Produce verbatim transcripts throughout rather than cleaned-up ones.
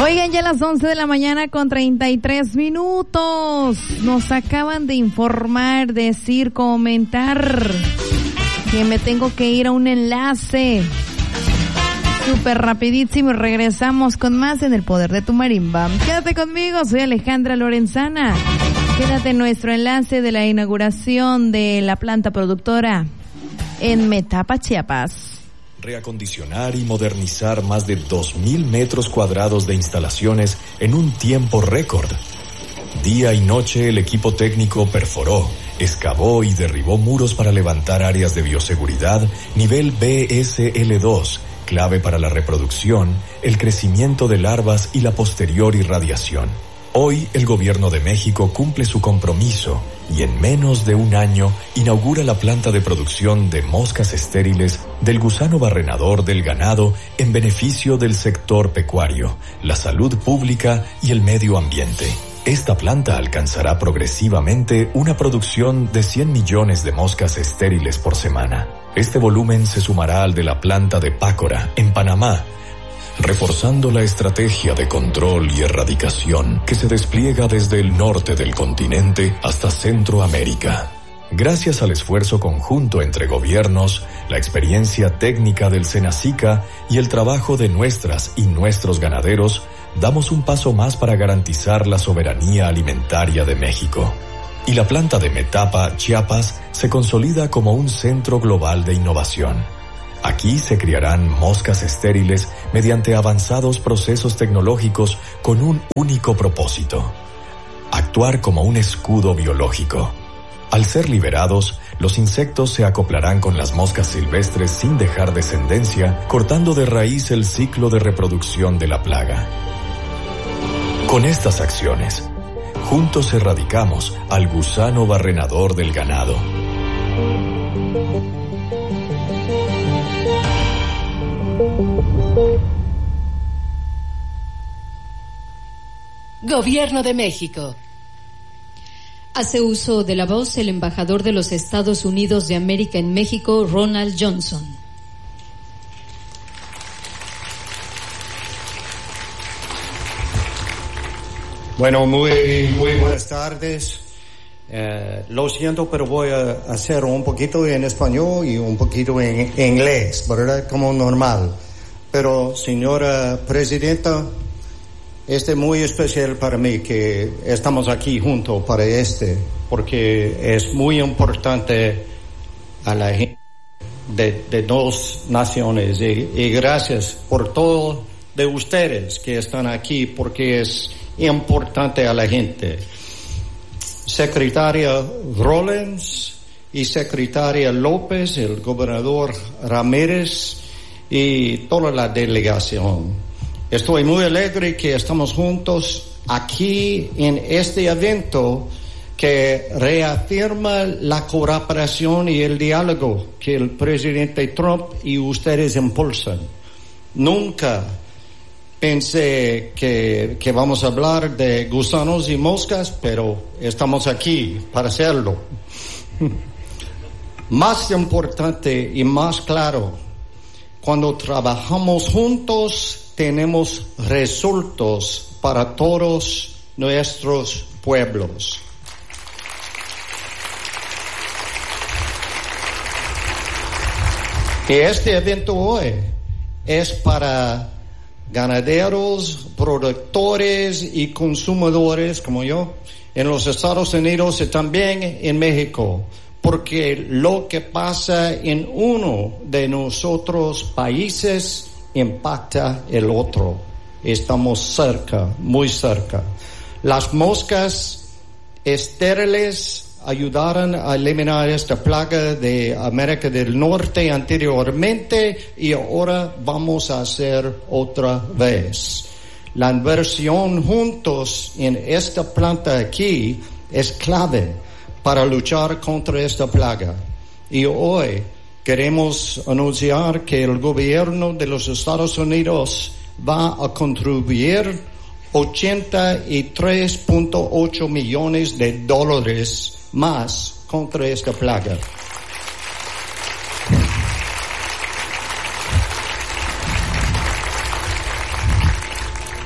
Oigan, ya a las once de la mañana con treinta y tres minutos. Nos acaban de informar, decir, comentar que me tengo que ir a un enlace. Súper rapidísimo y regresamos con más en El Poder de tu Marimba. Quédate conmigo, soy Alejandra Lorenzana. Quédate en nuestro enlace de la inauguración de la planta productora en Metapa, Chiapas. Reacondicionar y modernizar más de dos mil metros cuadrados de instalaciones en un tiempo récord. Día y noche el equipo técnico perforó, excavó y derribó muros para levantar áreas de bioseguridad nivel B S L dos, clave para la reproducción, el crecimiento de larvas y la posterior irradiación. Hoy el gobierno de México cumple su compromiso y en menos de un año inaugura la planta de producción de moscas estériles del gusano barrenador del ganado en beneficio del sector pecuario, la salud pública y el medio ambiente. Esta planta alcanzará progresivamente una producción de cien millones de moscas estériles por semana. Este volumen se sumará al de la planta de Pácora, en Panamá, reforzando la estrategia de control y erradicación que se despliega desde el norte del continente hasta Centroamérica. Gracias al esfuerzo conjunto entre gobiernos, la experiencia técnica del Senacica y el trabajo de nuestras y nuestros ganaderos, damos un paso más para garantizar la soberanía alimentaria de México. Y la planta de Metapa, Chiapas, se consolida como un centro global de innovación. Aquí se criarán moscas estériles mediante avanzados procesos tecnológicos con un único propósito: actuar como un escudo biológico. Al ser liberados, los insectos se acoplarán con las moscas silvestres sin dejar descendencia, cortando de raíz el ciclo de reproducción de la plaga. Con estas acciones, juntos erradicamos al gusano barrenador del ganado. Gobierno de México. Hace uso de la voz el embajador de los Estados Unidos de América en México, Ronald Johnson. Bueno, muy, muy buenas tardes. Eh, lo siento, pero voy a hacer un poquito en español y un poquito en inglés, ¿verdad? Como normal. Pero, señora presidenta, este es muy especial para mí que estamos aquí juntos para este, porque es muy importante a la gente de, de dos naciones. Y, y gracias por todo de ustedes que están aquí, porque es importante a la gente. Secretaria Rollins y Secretaria López, el gobernador Ramírez y toda la delegación. Estoy muy alegre que estamos juntos aquí en este evento que reafirma la cooperación y el diálogo que el presidente Trump y ustedes impulsan. Nunca pensé que, que vamos a hablar de gusanos y moscas, pero estamos aquí para hacerlo. Más importante y más claro, cuando trabajamos juntos, tenemos resultados para todos nuestros pueblos. Y este evento hoy es para ganaderos, productores y consumidores como yo en los Estados Unidos y también en México, porque lo que pasa en uno de nosotros países impacta el otro. Estamos cerca, muy cerca. Las moscas estériles ayudaron a eliminar esta plaga de América del Norte anteriormente y ahora vamos a hacer otra vez. La inversión juntos en esta planta aquí es clave para luchar contra esta plaga. Y hoy queremos anunciar que el gobierno de los Estados Unidos va a contribuir ochenta y tres punto ocho millones de dólares más contra esta plaga.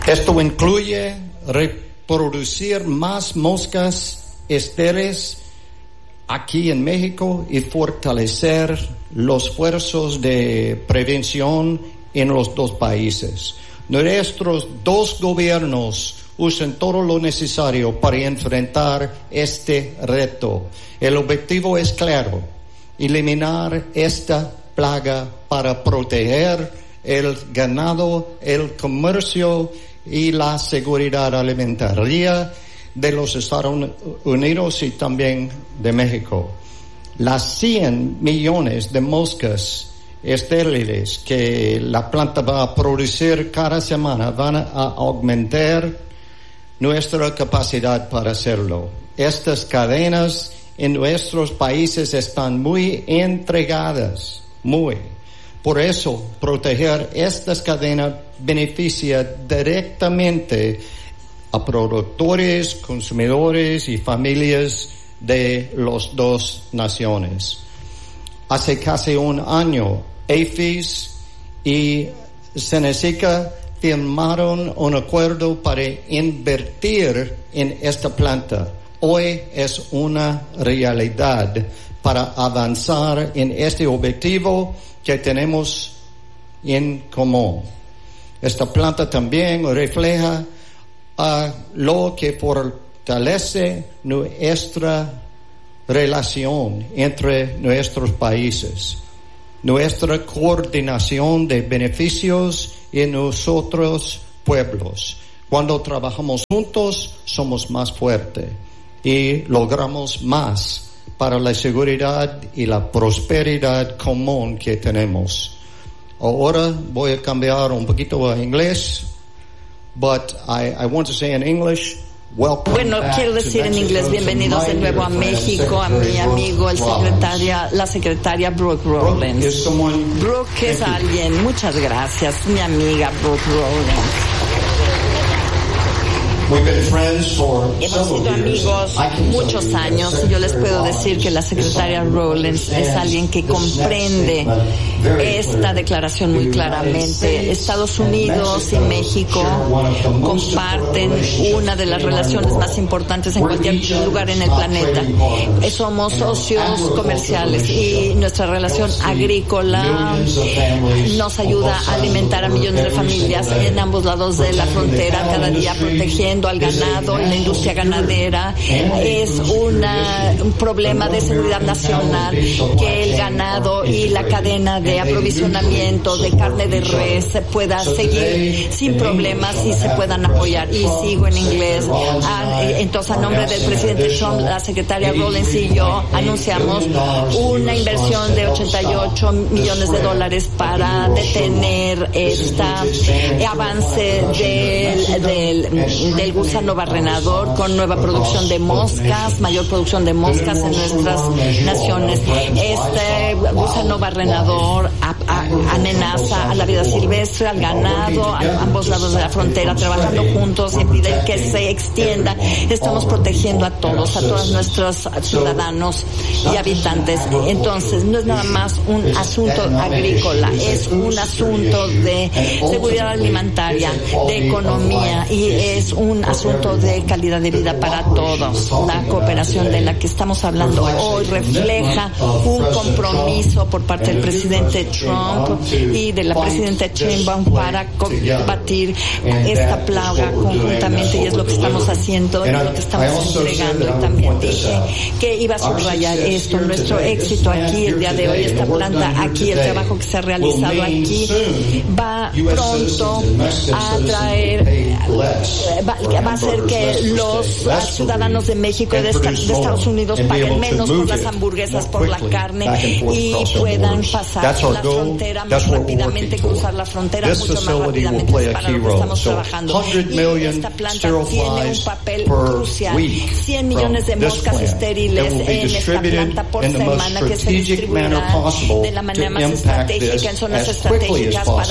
Esto incluye reproducir más moscas estériles aquí en México y fortalecer los esfuerzos de prevención en los dos países. Nuestros dos gobiernos usan todo lo necesario para enfrentar este reto. El objetivo es claro: eliminar esta plaga para proteger el ganado, el comercio y la seguridad alimentaria de los Estados Unidos y también de México. Las cien millones de moscas estériles que la planta va a producir cada semana van a aumentar nuestra capacidad para hacerlo. Estas cadenas en nuestros países están muy entregadas, muy. Por eso, proteger estas cadenas beneficia directamente a productores, consumidores y familias de las dos naciones. Hace casi un año, APHIS y Seneca firmaron un acuerdo para invertir en esta planta. Hoy es una realidad para avanzar en este objetivo que tenemos en común. Esta planta también refleja uh, lo que fortalece nuestra relación entre nuestros países, nuestra coordinación de beneficios en nosotros pueblos. Cuando trabajamos juntos, somos más fuertes y logramos más para la seguridad y la prosperidad común que tenemos. Ahora voy a cambiar un poquito a inglés, but I, I want to say in English, welcome. Bueno, quiero decir en inglés, bienvenidos de nuevo a México, a mi amigo, el secretaria, la secretaria Brooke Rollins. Brooke es alguien, muchas gracias, mi amiga Brooke Rollins. Hemos sido amigos muchos años y yo les puedo decir que la secretaria Rollins es alguien que comprende esta declaración muy claramente. Estados Unidos y México comparten una de las relaciones más importantes en cualquier lugar en el planeta. Somos socios comerciales y nuestra relación agrícola nos ayuda a alimentar a millones de familias en ambos lados de la frontera, cada día protegiendo al ganado, la industria ganadera. Es una, un problema de seguridad nacional que el ganado y la cadena de aprovisionamiento de carne de res pueda seguir sin problemas y se puedan apoyar. Y sigo en inglés. Ah, entonces, a nombre del presidente Trump, la secretaria Rollins y yo anunciamos una inversión de ochenta y ocho millones de dólares para detener este avance del, del, del gusano barrenador con nueva producción de moscas, mayor producción de moscas en nuestras naciones. Este gusano barrenador a, a, amenaza a la vida silvestre, al ganado, a ambos lados de la frontera, trabajando juntos y impide que se extienda. Estamos protegiendo a todos, a todos nuestros ciudadanos y habitantes. Entonces, no es nada más un asunto agrícola, es un asunto de seguridad alimentaria, de economía, y es un asunto de calidad de vida para todos. La cooperación de la que estamos hablando hoy refleja un compromiso por parte del presidente Trump y de la presidenta Sheinbaum para combatir esta plaga conjuntamente, y es lo que estamos haciendo y lo que estamos entregando. Y también dije que iba a subrayar esto, nuestro éxito aquí el día de hoy, esta planta aquí, el trabajo que se ha realizado aquí va pronto a traer, va, va a hacer que los ciudadanos de México y de, esta, de Estados Unidos paguen menos por las hamburguesas, por la carne, y puedan pasar la frontera más rápidamente, cruzar la frontera mucho más rápidamente. Es para lo que estamos trabajando. Y esta planta tiene un papel crucial. cien millones de moscas estériles en esta planta por semana que se distribuirán de la manera más estratégica en zonas estratégicas para reducir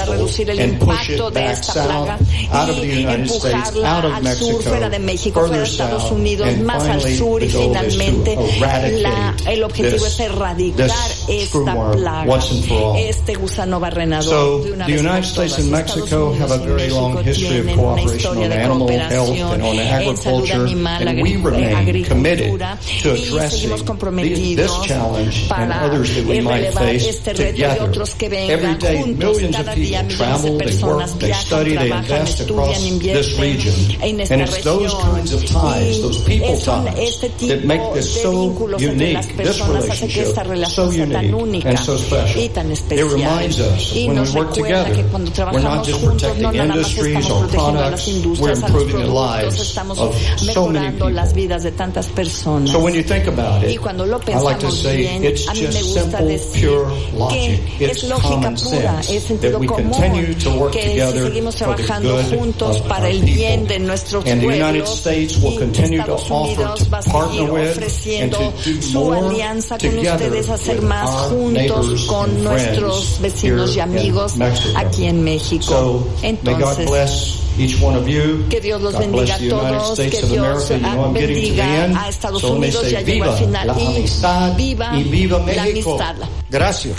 reducir el impacto de esta plaga y empujarla al sur, fuera de México, fuera de Estados Unidos, más al sur, y finalmente la, el objetivo es erradicar esta plaga, este gusano barrenador de una vez por todas. Estados Unidos y México tienen una historia de cooperación en salud animal, agricultura, y seguimos comprometidos para relevar este reto y otros que vengan juntos. Cada día millones de personas viajan, trabajan, estudian, invierten en esta región, y son este tipo de vínculos entre las personas hace que esta relación sea tan única y tan especial, y nos recuerda que cuando trabajamos juntos no nada más estamos protegiendo a las industrias, a los productos, estamos mejorando las vidas de tantas personas. Y cuando lo pensamos bien, a mí me gusta decir que es lógica pura, es sentido común, que si seguimos trabajando juntos para el bien de nuestros pueblos, y Estados Unidos va a seguir ofreciendo su alianza con ustedes, hacer más juntos con nuestros vecinos y amigos aquí en México. Entonces, que Dios los bendiga a todos, que Dios bendiga a Estados Unidos, ya llegó al final, y viva la amistad. Gracias.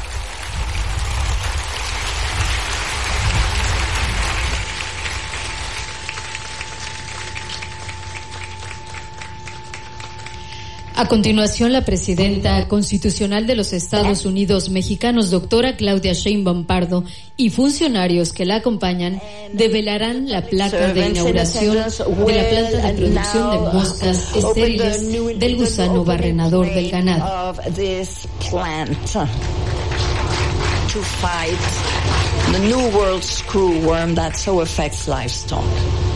A continuación, la presidenta constitucional de los Estados Unidos mexicanos, doctora Claudia Sheinbaum Pardo, y funcionarios que la acompañan develarán la placa de inauguración de la planta de producción de moscas estériles del gusano barrenador del ganado. To fight the New World screwworm that so affects livestock.